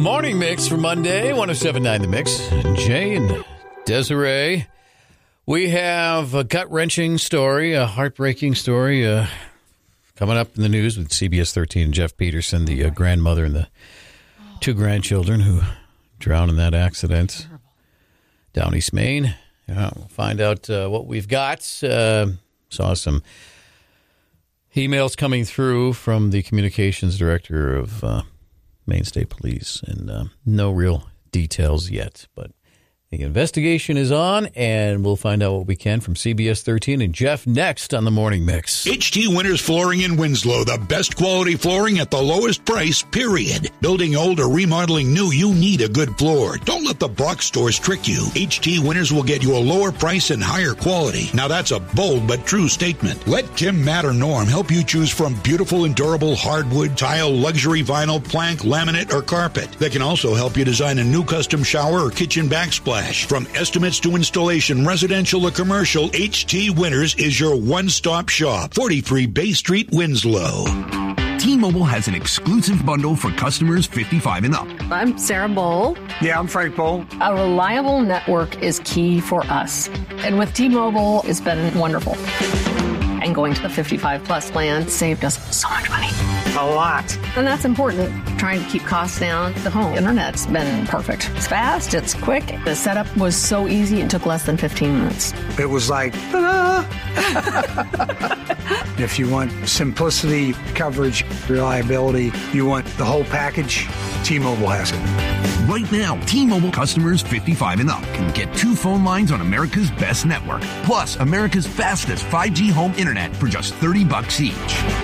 Morning Mix for Monday, 107.9 The Mix. Jay and Desiree. We have a gut-wrenching story, a heartbreaking story coming up in the news with CBS 13 and Jeff Peterson, the grandmother and the two grandchildren who drowned in that accident down East Maine. We'll find out what we've got. Saw some emails coming through from the communications director of Maine State Police, and no real details yet. But the investigation is on, and we'll find out what we can from CBS 13 and Jeff next on the Morning Mix. HT Winters Flooring in Winslow, the best quality flooring at the lowest price, period. Building old or remodeling new, you need a good floor. Don't let the box stores trick you. HT Winters will get you a lower price and higher quality. Now that's a bold but true statement. Let Tim, Matt, or Norm help you choose from beautiful and durable hardwood, tile, luxury vinyl, plank, laminate, or carpet. They can also help you design a new custom shower or kitchen backsplash. From estimates to installation, residential or commercial, HT Winters is your one-stop shop. 43 Bay Street, Winslow. T-Mobile has an exclusive bundle for customers 55 and up. I'm Sarah Bowl. Yeah, I'm Frank Bowl. A reliable network is key for us. And with T-Mobile, it's been wonderful. And going to the 55-plus plan saved us so much money. A lot. And that's important. Trying to keep costs down. The home internet's been perfect. It's fast. It's quick. The setup was so easy. It took less than 15 minutes. It was like, If you want simplicity, coverage, reliability, you want the whole package, T-Mobile has it. Right now, T-Mobile customers 55 and up can get 2 phone lines on America's best network, plus America's fastest 5G home internet for just $30 each.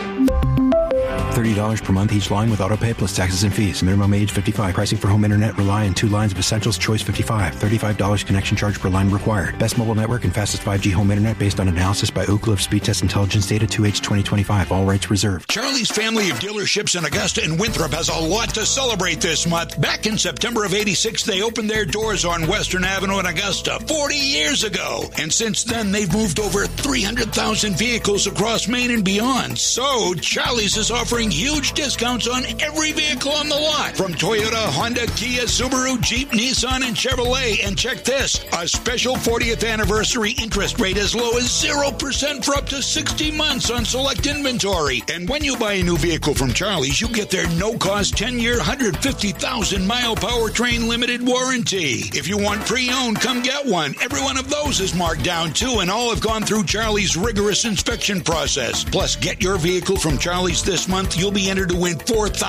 $30 per month each line with autopay plus taxes and fees. Minimum age 55. Pricing for home internet rely on 2 lines of Essentials Choice 55. $35 connection charge per line required. Best mobile network and fastest 5G home internet based on analysis by Ookla of Speed Test Intelligence data 2H 2025. All rights reserved. Charlie's family of dealerships in Augusta and Winthrop has a lot to celebrate this month. Back in September of '86, they opened their doors on Western Avenue in Augusta 40 years ago. And since then, they've moved over 300,000 vehicles across Maine and beyond. So, Charlie's is offering huge discounts on every vehicle on the lot. From Toyota, Honda, Kia, Subaru, Jeep, Nissan, and Chevrolet. And check this, a special 40th anniversary interest rate as low as 0% for up to 60 months on select inventory. And when you buy a new vehicle from Charlie's, you get their no-cost 10-year, 150,000-mile powertrain limited warranty. If you want pre-owned, come get one. Every one of those is marked down, too, and all have gone through Charlie's rigorous inspection process. Plus, get your vehicle from Charlie's this month. You'll be entered to win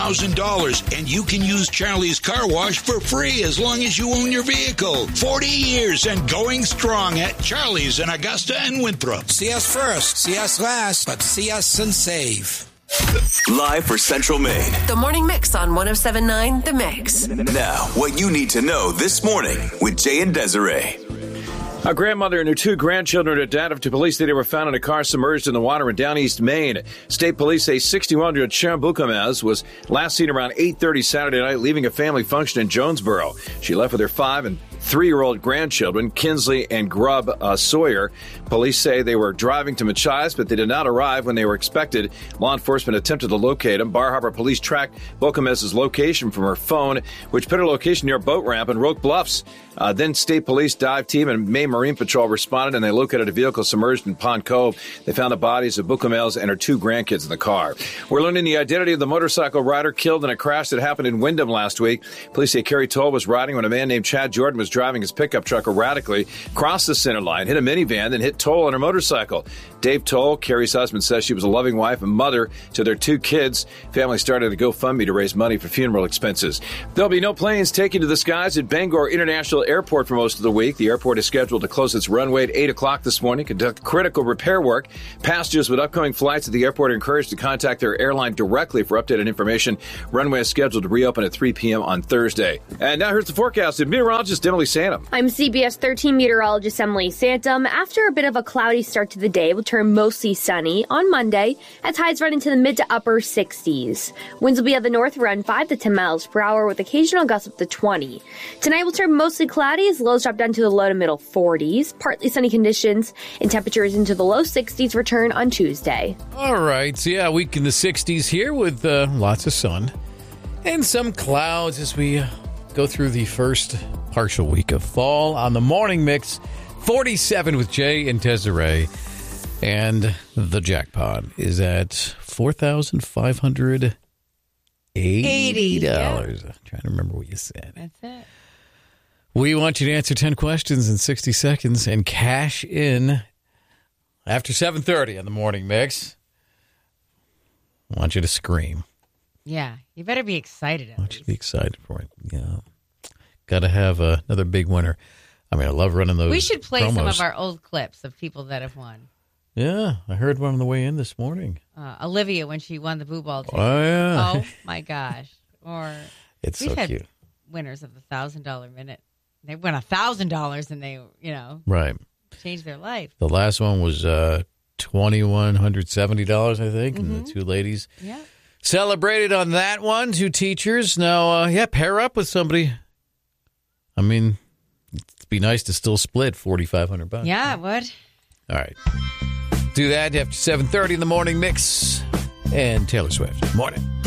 $4,000, and you can use Charlie's Car Wash for free as long as you own your vehicle. 40 years and going strong at Charlie's in Augusta and Winthrop. See us first, see us last, but see us and save. Live for Central Maine. The Morning Mix on 107.9 The Mix. Now, what you need to know this morning with Jay and Desiree. A grandmother and her 2 grandchildren are dead to police that they were found in a car submerged in the water in down East Maine. State police say 61-year-old Sharon Bucamez was last seen around 8:30 Saturday night leaving a family function in Jonesboro. She left with her 5 and 3-year-old grandchildren, Kinsley and Grubb Sawyer. Police say they were driving to Machias, but they did not arrive when they were expected. Law enforcement attempted to locate them. Bar Harbor police tracked Bucamez's location from her phone, which put her location near a boat ramp in Roque Bluffs. Then state police dive team and Maine Marine Patrol responded, and they located a vehicle submerged in Pond Cove. They found the bodies of Bucamez and her 2 grandkids in the car. We're learning the identity of the motorcycle rider killed in a crash that happened in Windham last week. Police say Kerry Toll was riding when a man named Chad Jordan was driving his pickup truck erratically, crossed the center line, hit a minivan, then hit Toll on her motorcycle. Dave Toll, Kerry's husband, says she was a loving wife and mother to their 2 kids. Family started a GoFundMe to raise money for funeral expenses. There'll be no planes taking to the skies at Bangor International Airport for most of the week. The airport is scheduled to close its runway at 8 o'clock this morning, conduct critical repair work. Passengers with upcoming flights at the airport are encouraged to contact their airline directly for updated information. Runway is scheduled to reopen at 3 p.m. on Thursday. And now here's the forecast of meteorologist Emily Santam. I'm CBS 13 meteorologist Emily Santam. After a bit of a cloudy start to the day, we'll turn mostly sunny on Monday as highs run into the mid to upper 60s. Winds will be at the north around 5 to 10 miles per hour with occasional gusts up to 20. Tonight will turn mostly cloudy as lows drop down to the low to middle 40s. Partly sunny conditions and temperatures into the low 60s return on Tuesday. All right. So, yeah, a week in the 60s here with lots of sun. And some clouds as we go through the first partial week of fall on the morning mix. 47 with Jay and Desiree. And the jackpot is at $4,580. Yeah. I'm trying to remember what you said. That's it. We want you to answer 10 questions in 60 seconds and cash in after 7:30 on the morning mix. I want you to scream. Yeah, you better be excited. I want you to be excited for it. Yeah. Got to have another big winner. I mean, I love running those. We should play promos. some of our old clips of people that have won. Yeah, I heard one on the way in this morning. Olivia, when she won the Boo Ball team. Oh, yeah. Oh, my gosh. Or it's we've so had cute. Winners of the $1,000 minute. They won $1,000 and they, Right. changed their life. The last one was $2,170, I think, and the two ladies celebrated on that one. Two teachers. Now, pair up with somebody. I mean, it'd be nice to still split $4,500. Yeah, it would. All right. Do that after 7:30 in the morning mix. And Taylor Swift. Morning.